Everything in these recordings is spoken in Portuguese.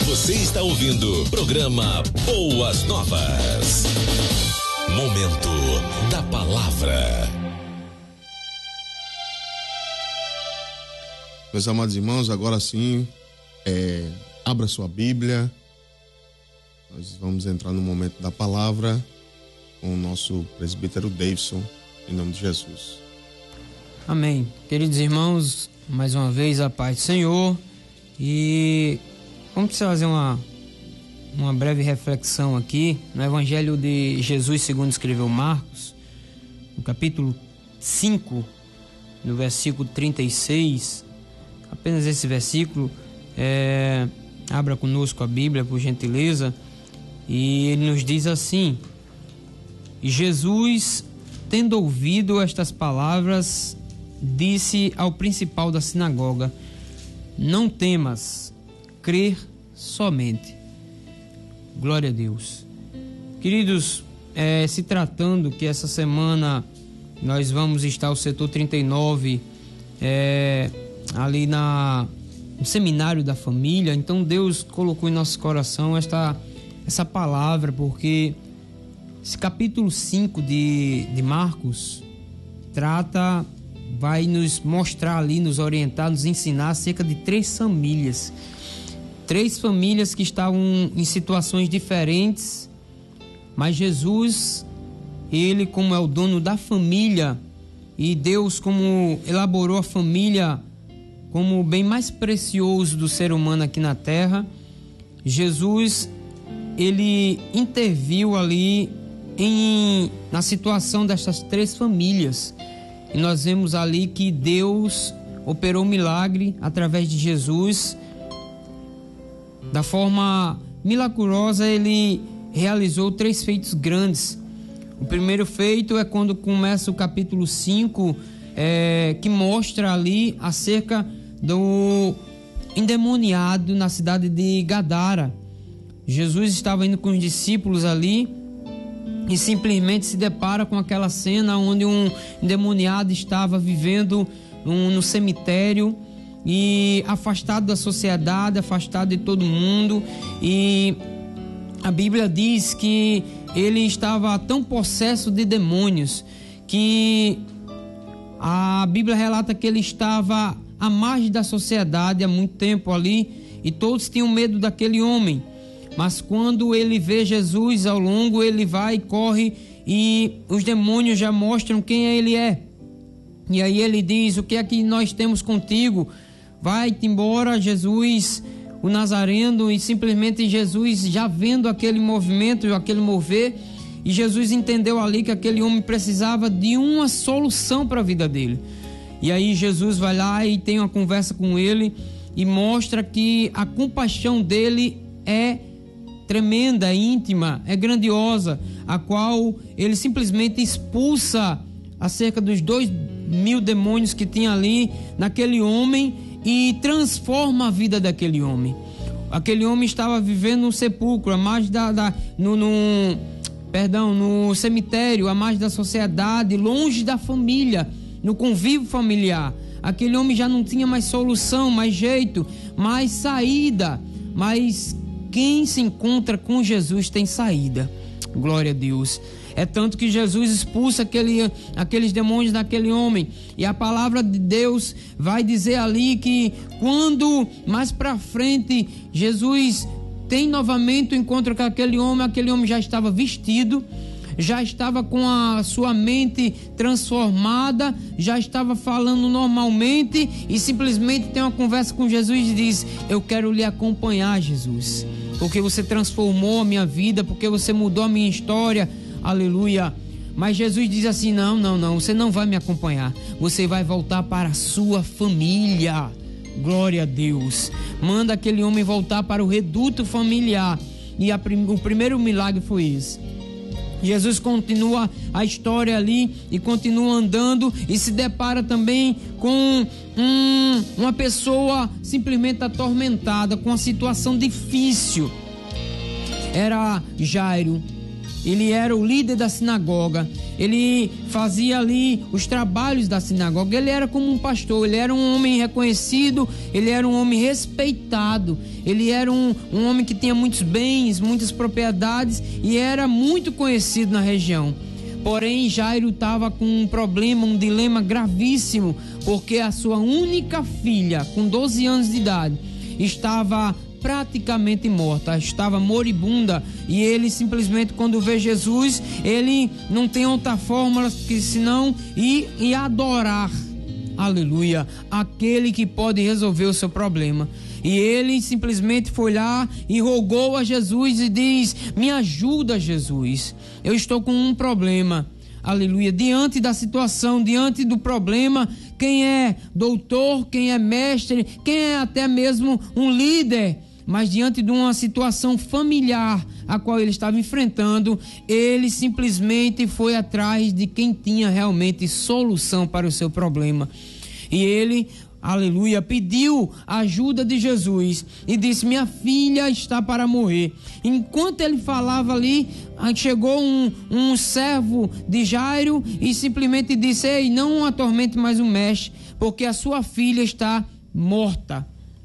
Você está ouvindo o programa Boas Novas. Momento da Palavra. Meus amados irmãos, agora sim, abra sua Bíblia. Nós vamos entrar no momento da palavra com o nosso presbítero Davidson, em nome de Jesus. Amém. Queridos irmãos, mais uma vez a paz do Senhor. E vamos fazer uma breve reflexão aqui no Evangelho de Jesus segundo escreveu Marcos, no capítulo 5, no versículo 36. Apenas esse versículo. Abra conosco a Bíblia, por gentileza. E ele nos diz assim: E Jesus, tendo ouvido estas palavras, disse ao principal da sinagoga: Não temas, crer somente. Glória a Deus. Queridos, se tratando que essa semana nós vamos estar no setor 39, ali no seminário da família. Então Deus colocou em nosso coração essa palavra, porque esse capítulo 5 de Marcos vai nos mostrar ali, nos orientar, nos ensinar acerca de três famílias que estavam em situações diferentes, mas Jesus, ele como é o dono da família, e Deus como elaborou a família como o bem mais precioso do ser humano aqui na terra, Jesus, ele interviu ali na situação dessas três famílias. E nós vemos ali que Deus operou um milagre através de Jesus. Da forma milagrosa, ele realizou três feitos grandes. O primeiro feito é quando começa o capítulo 5, que mostra ali acerca do endemoniado na cidade de Gadara. Jesus estava indo com os discípulos ali e simplesmente se depara com aquela cena onde um endemoniado estava vivendo no cemitério e afastado da sociedade, afastado de todo mundo. E a Bíblia diz que ele estava tão possesso de demônios que a Bíblia relata que ele estava à margem da sociedade há muito tempo ali, e todos tinham medo daquele homem. Mas quando ele vê Jesus ao longo, ele vai e corre, e os demônios já mostram quem ele é. E aí ele diz: o que é que nós temos contigo? Vai-te embora, Jesus, o Nazareno. E simplesmente Jesus, já vendo aquele movimento, aquele mover, e Jesus entendeu ali que aquele homem precisava de uma solução para a vida dele. E aí Jesus vai lá e tem uma conversa com ele e mostra que a compaixão dele é tremenda, é íntima, é grandiosa, a qual ele simplesmente expulsa acerca dos 2.000 demônios que tinha ali naquele homem e transforma a vida daquele homem. Aquele homem estava vivendo no sepulcro, à margem no cemitério, à margem da sociedade, longe da família, no convívio familiar. Aquele homem já não tinha mais solução, mais jeito, mais saída. Mas quem se encontra com Jesus tem saída. Glória a Deus. É tanto que Jesus expulsa aqueles demônios daquele homem. E a palavra de Deus vai dizer ali que quando mais para frente Jesus tem novamente o encontro com aquele homem já estava vestido, já estava com a sua mente transformada, já estava falando normalmente, e simplesmente tem uma conversa com Jesus e diz: eu quero lhe acompanhar, Jesus, porque você transformou a minha vida, porque você mudou a minha história. Aleluia. Mas Jesus diz assim: não, você não vai me acompanhar, você vai voltar para a sua família. Glória a Deus. Manda aquele homem voltar para o reduto familiar. E o primeiro milagre foi esse. Jesus continua a história ali e continua andando e se depara também com uma pessoa simplesmente atormentada, com uma situação difícil. Era Jairo. Ele era o líder da sinagoga ele fazia ali os trabalhos da sinagoga. Ele era como um pastor, ele era um homem reconhecido, ele era um homem respeitado, ele era um homem que tinha muitos bens, muitas propriedades e era muito conhecido na região. Porém, Jairo estava com um problema, um dilema gravíssimo, porque a sua única filha, com 12 anos de idade, estava praticamente morta, estava moribunda, e ele simplesmente, quando vê Jesus, ele não tem outra fórmula que senão ir e adorar, aleluia, aquele que pode resolver o seu problema. E ele simplesmente foi lá e rogou a Jesus e diz: me ajuda, Jesus, eu estou com um problema. Aleluia, diante da situação, diante do problema, quem é doutor, quem é mestre, quem é até mesmo um líder, mas diante de uma situação familiar a qual ele estava enfrentando, ele simplesmente foi atrás de quem tinha realmente solução para o seu problema. E ele, aleluia, pediu a ajuda de Jesus e disse: minha filha está para morrer. Enquanto ele falava ali, chegou um servo de Jairo e simplesmente disse: ei, não atormente mais o mestre, porque a sua filha está morta.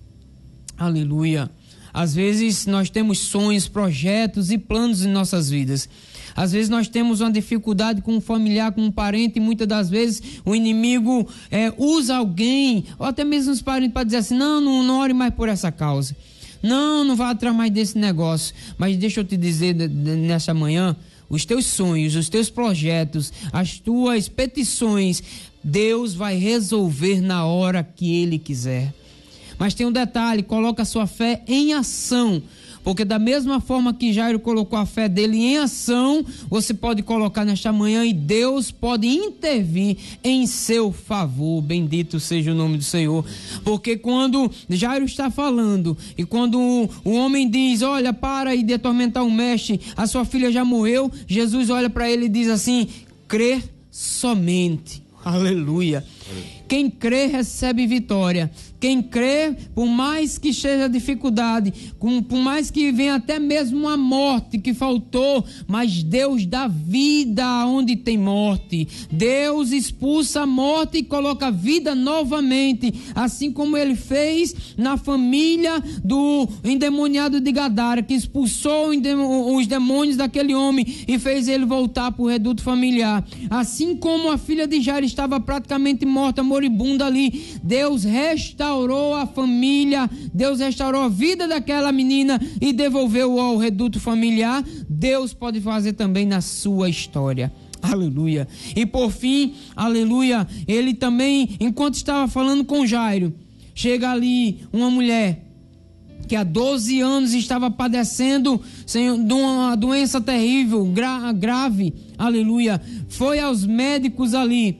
Aleluia. Às vezes nós temos sonhos, projetos e planos em nossas vidas. Às vezes nós temos uma dificuldade com um familiar, com um parente, e muitas das vezes o inimigo usa alguém, ou até mesmo os parentes, para dizer assim: não ore mais por essa causa. Não vá atrás mais desse negócio. Mas deixa eu te dizer nessa manhã, os teus sonhos, os teus projetos, as tuas petições, Deus vai resolver na hora que Ele quiser. Mas tem um detalhe: coloca a sua fé em ação, porque da mesma forma que Jairo colocou a fé dele em ação, você pode colocar nesta manhã e Deus pode intervir em seu favor. Bendito seja o nome do Senhor. Porque quando Jairo está falando e quando o homem diz: olha, para aí de atormentar o mestre, a sua filha já morreu, Jesus olha para ele e diz assim: crer somente. Aleluia. Quem crê recebe vitória. Quem crê, por mais que seja dificuldade, por mais que venha até mesmo a morte que faltou, mas Deus dá vida onde tem morte. Deus expulsa a morte e coloca vida novamente, assim como Ele fez na família do endemoniado de Gadara, que expulsou os demônios daquele homem e fez ele voltar para o reduto familiar. Assim como a filha de Jairo estava praticamente morta, moribunda ali, Deus restaurou a família, Deus restaurou a vida daquela menina e devolveu ao reduto familiar. Deus pode fazer também na sua história. Aleluia. E por fim, aleluia, ele também, enquanto estava falando com Jairo, chega ali uma mulher que há 12 anos estava padecendo de uma doença terrível, grave, aleluia. Foi aos médicos ali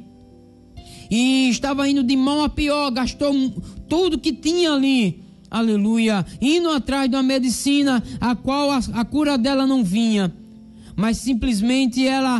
e estava indo de mal a pior, gastou tudo que tinha ali, aleluia, indo atrás de uma medicina a qual a cura dela não vinha, mas simplesmente ela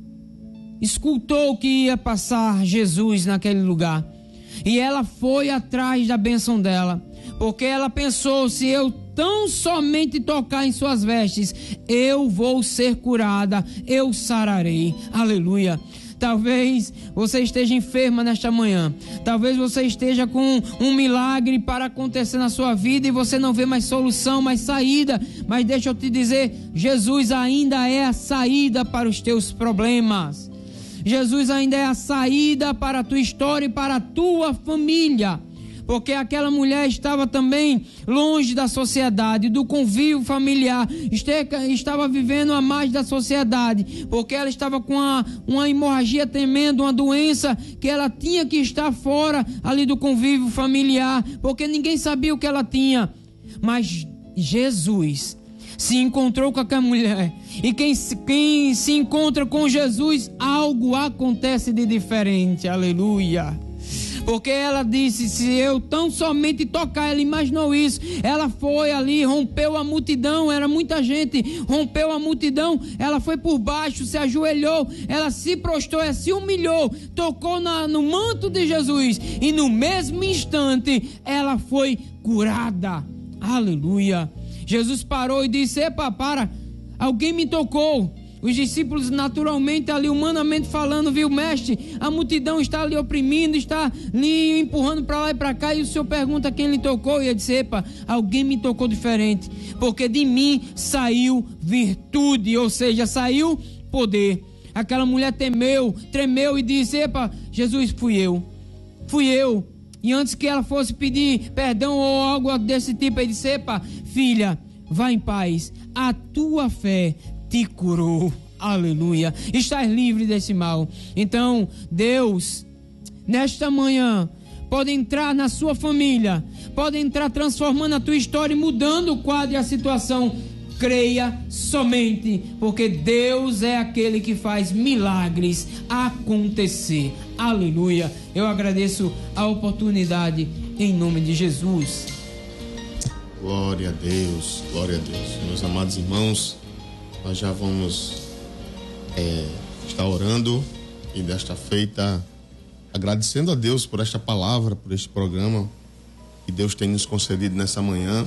escutou que ia passar Jesus naquele lugar, e ela foi atrás da bênção dela, porque ela pensou: se eu tão somente tocar em suas vestes, eu vou ser curada, eu sararei, aleluia. Talvez você esteja enferma nesta manhã. Talvez você esteja com um milagre para acontecer na sua vida e você não vê mais solução, mais saída. Mas deixa eu te dizer, Jesus ainda é a saída para os teus problemas. Jesus ainda é a saída para a tua história e para a tua família. Porque aquela mulher estava também longe da sociedade, do convívio familiar, estava vivendo a mais da sociedade, porque ela estava com uma hemorragia tremenda, uma doença que ela tinha que estar fora ali do convívio familiar, porque ninguém sabia o que ela tinha. Mas Jesus se encontrou com aquela mulher, e quem se encontra com Jesus, algo acontece de diferente, aleluia. Porque ela disse: se eu tão somente tocar, ela imaginou isso, ela foi ali, rompeu a multidão, era muita gente, rompeu a multidão, ela foi por baixo, se ajoelhou, ela se prostrou, ela se humilhou, tocou no manto de Jesus, e no mesmo instante, ela foi curada, aleluia. Jesus parou e disse: epa, para, alguém me tocou. Os discípulos naturalmente ali, humanamente falando, viu, mestre, a multidão está ali oprimindo, está ali empurrando para lá e para cá, e o Senhor pergunta quem lhe tocou, e ele disse, epa, alguém me tocou diferente, porque de mim saiu virtude, ou seja, saiu poder. Aquela mulher tremeu e disse, epa, Jesus, fui eu. E antes que ela fosse pedir perdão ou algo desse tipo, ele disse, epa, filha, vá em paz, a tua fé te curou, aleluia, estás livre desse mal. Então Deus, nesta manhã, pode entrar na sua família, pode entrar transformando a tua história e mudando o quadro e a situação. Creia somente, porque Deus é aquele que faz milagres acontecer, aleluia. Eu agradeço a oportunidade em nome de Jesus. Glória a Deus, glória a Deus. Meus amados irmãos, nós já vamos estar orando e desta feita agradecendo a Deus por esta palavra, por este programa que Deus tem nos concedido nessa manhã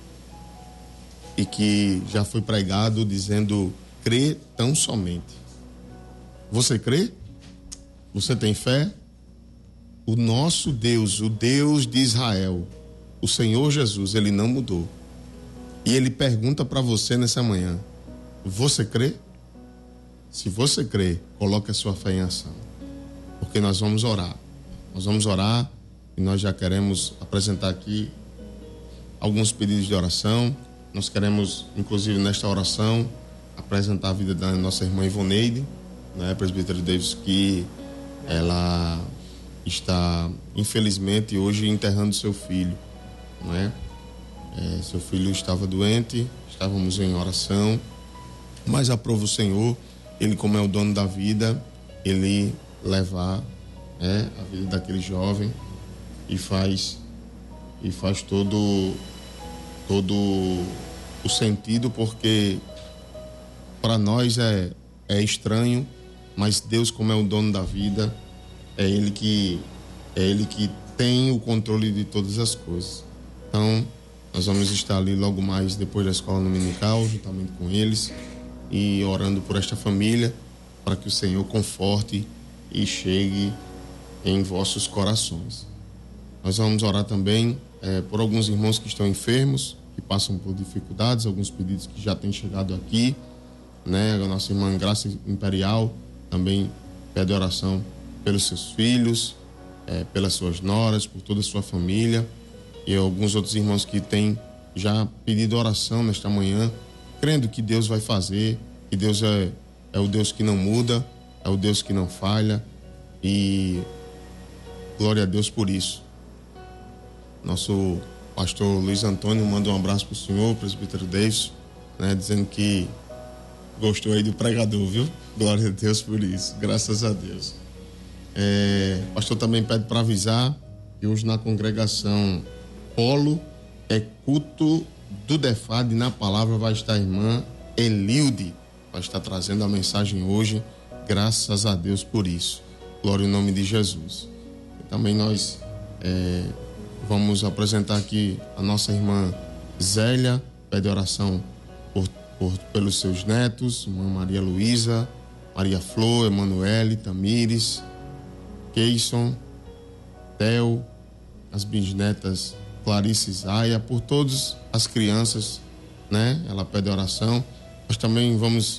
e que já foi pregado dizendo, crê tão somente. Você crê? Você tem fé? O nosso Deus, o Deus de Israel, o Senhor Jesus, ele não mudou. E ele pergunta para você nessa manhã, você crê? Se você crê, coloque a sua fé em ação. Porque nós vamos orar. Nós vamos orar e nós já queremos apresentar aqui alguns pedidos de oração. Nós queremos, inclusive nesta oração, apresentar a vida da nossa irmã Ivoneide, né, presbítero Davis, que ela está, infelizmente, hoje enterrando seu filho, né? Seu filho estava doente, estávamos em oração, mas aprova o Senhor, ele como é o dono da vida, ele levar a vida daquele jovem e faz todo o sentido, porque para nós é estranho, mas Deus, como é o dono da vida, é ele que tem o controle de todas as coisas. Então nós vamos estar ali logo mais depois da escola dominical, juntamente com eles, e orando por esta família, para que o Senhor conforte e chegue em vossos corações. Nós vamos orar também por alguns irmãos que estão enfermos, que passam por dificuldades, alguns pedidos que já têm chegado aqui, né? A nossa irmã Graça Imperial também pede oração pelos seus filhos, pelas suas noras, por toda a sua família, e alguns outros irmãos que têm já pedido oração nesta manhã, crendo que Deus vai fazer, que Deus é o Deus que não muda, é o Deus que não falha, e glória a Deus por isso. Nosso pastor Luiz Antônio manda um abraço para o senhor, presbítero Davis, né, dizendo que gostou aí do pregador, viu? Glória a Deus por isso, graças a Deus. O pastor também pede para avisar que hoje na congregação Polo é culto do DEFAD, e na palavra vai estar a irmã Elilde, vai estar trazendo a mensagem hoje, graças a Deus por isso. Glória ao nome de Jesus. E também nós vamos apresentar aqui a nossa irmã Zélia, pede oração pelos seus netos, irmã Maria Luísa, Maria Flor, Emanuele, Tamires, Keison, Theo, as bisnetas Clarice e Zaya, por todas as crianças, né? Ela pede oração. Nós também vamos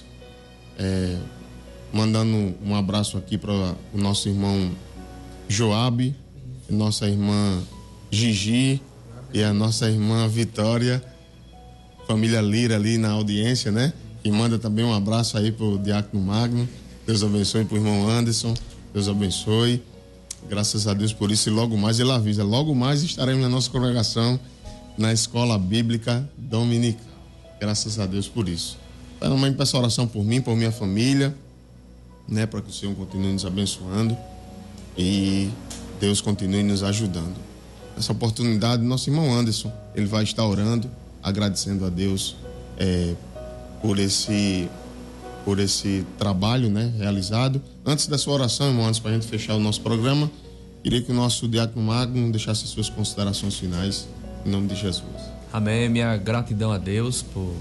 mandando um abraço aqui para o nosso irmão Joabe, nossa irmã Gigi e a nossa irmã Vitória, família Lira ali na audiência, né? E manda também um abraço aí pro Diácono Magno. Deus abençoe pro irmão Anderson. Deus abençoe. Graças a Deus por isso. E logo mais ele avisa, logo mais estaremos na nossa congregação na Escola Bíblica Dominical. Graças a Deus por isso. Também peço oração por mim, por minha família, né? Para que o Senhor continue nos abençoando e Deus continue nos ajudando. Essa oportunidade, nosso irmão Anderson, ele vai estar orando, agradecendo a Deus por esse trabalho, né, realizado. Antes da sua oração, irmão, antes para a gente fechar o nosso programa, queria que o nosso Diácono Magno deixasse as suas considerações finais, em nome de Jesus. Amém. Minha gratidão a Deus por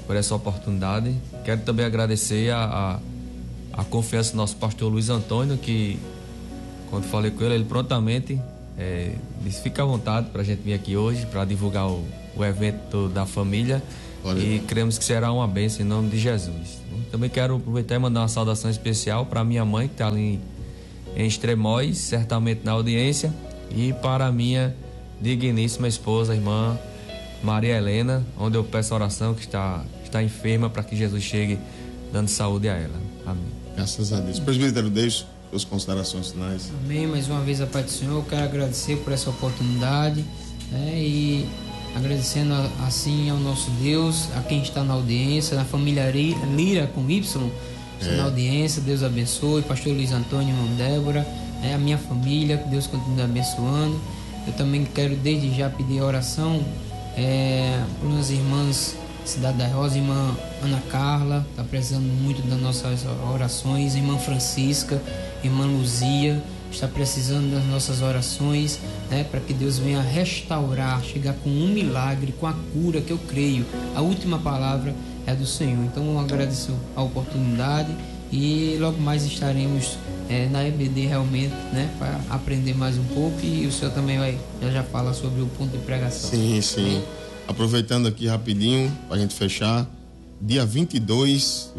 por essa oportunidade. Quero também agradecer a confiança do nosso pastor Luiz Antônio, que quando falei com ele prontamente disse: fica à vontade para a gente vir aqui hoje para divulgar o evento da família. E cremos que será uma bênção em nome de Jesus. Também quero aproveitar e mandar uma saudação especial para minha mãe, que está ali em Extremóis, certamente na audiência, e para a minha digníssima esposa, a irmã Maria Helena, onde eu peço oração, que está enferma, para que Jesus chegue dando saúde a ela. Amém. Graças a Deus. Presbítero Deus, suas considerações finais. Amém. Mais uma vez a paz do Senhor. Eu quero agradecer por essa oportunidade, e agradecendo assim ao nosso Deus, a quem está na audiência, na família Lira com Y, está na audiência. Deus abençoe. Pastor Luiz Antônio, irmã Débora, a minha família, que Deus continue abençoando. Eu também quero desde já pedir oração para umas irmãs Cidade da Rosa, irmã Ana Carla, está precisando muito das nossas orações, irmã Francisca, irmã Luzia, está precisando das nossas orações, para que Deus venha restaurar, chegar com um milagre, com a cura que eu creio. A última palavra é do Senhor. Então eu agradeço a oportunidade e logo mais estaremos na EBD realmente, para aprender mais um pouco, e o Senhor também vai já fala sobre o ponto de pregação. Sim. Aproveitando aqui rapidinho, para a gente fechar, dia 22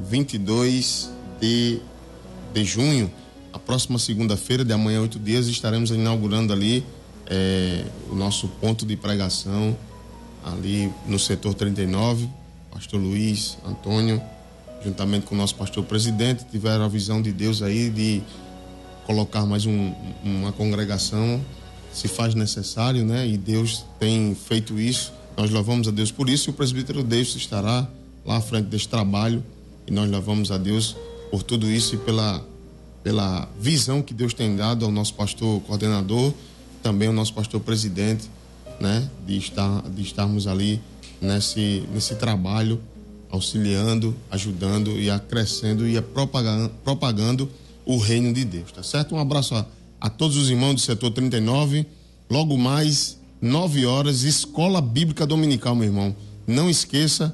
de junho, a próxima segunda-feira, de amanhã 8 dias, estaremos inaugurando ali o nosso ponto de pregação, ali no setor 39, pastor Luiz Antônio, juntamente com o nosso pastor presidente, tiveram a visão de Deus aí de colocar mais uma congregação, se faz necessário, e Deus tem feito isso. Nós louvamos a Deus por isso, e o presbítero Deus estará lá à frente deste trabalho, e nós louvamos a Deus por tudo isso e pela visão que Deus tem dado ao nosso pastor coordenador, também ao nosso pastor presidente, de estarmos ali nesse trabalho, auxiliando, ajudando e acrescendo e propagando o reino de Deus, tá certo? Um abraço a todos os irmãos do setor 39, logo mais 9 horas, Escola Bíblica Dominical, meu irmão. Não esqueça,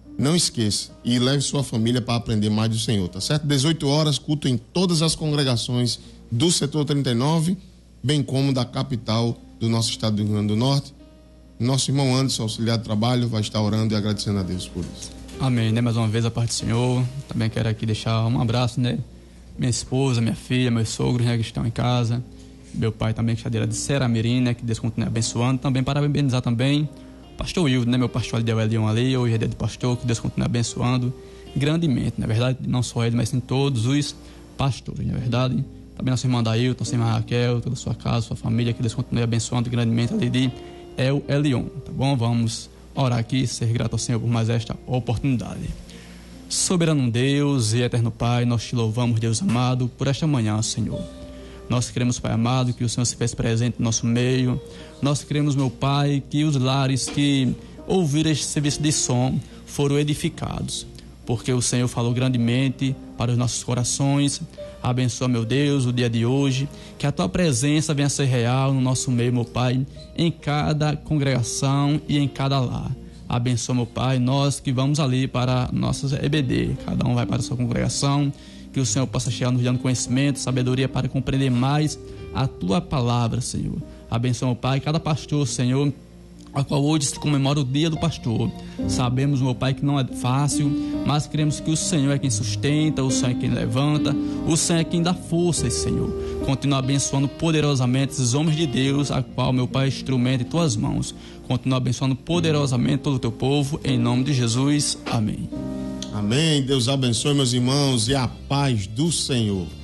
e leve sua família para aprender mais do Senhor, tá certo? 18 horas, culto em todas as congregações do setor 39, bem como da capital do nosso estado do Rio Grande do Norte. Nosso irmão Anderson, auxiliar de trabalho, vai estar orando e agradecendo a Deus por isso. Amém, Mais uma vez a parte do Senhor. Também quero aqui deixar um abraço, minha esposa, minha filha, meus sogros, que estão em casa. Meu pai também, que está de Seramirim, que Deus continue abençoando. Também parabenizar também o pastor Wildo, meu pastor ali de Elion ali, hoje é dia de pastor, que Deus continue abençoando grandemente, na verdade, não só ele, mas sim todos os pastores, na verdade. Também nossa irmã Dailton, nossa irmã Raquel, toda a sua casa, sua família, que Deus continue abençoando grandemente ali de Elion, tá bom? Vamos orar aqui, ser grato ao Senhor por mais esta oportunidade. Soberano Deus e eterno Pai, nós te louvamos, Deus amado, por esta manhã, Senhor. Nós queremos, Pai amado, que o Senhor se fez presente no nosso meio. Nós queremos, meu Pai, que os lares que ouviram este serviço de som foram edificados, porque o Senhor falou grandemente para os nossos corações. Abençoa, meu Deus, o dia de hoje, que a Tua presença venha a ser real no nosso meio, meu Pai, em cada congregação e em cada lar. Abençoa, meu Pai, nós que vamos ali para nossas EBD, cada um vai para a sua congregação, que o Senhor possa chegar nos dando conhecimento, sabedoria para compreender mais a Tua palavra, Senhor. Abençoa, meu Pai, cada pastor, Senhor, a qual hoje se comemora o dia do pastor. Sabemos, meu Pai, que não é fácil, mas queremos que o Senhor é quem sustenta, o Senhor é quem levanta, o Senhor é quem dá forças, Senhor. Continua abençoando poderosamente esses homens de Deus, a qual, meu Pai, é instrumento em Tuas mãos. Continua abençoando poderosamente todo o Teu povo, em nome de Jesus. Amém. Amém. Deus abençoe, meus irmãos, e a paz do Senhor.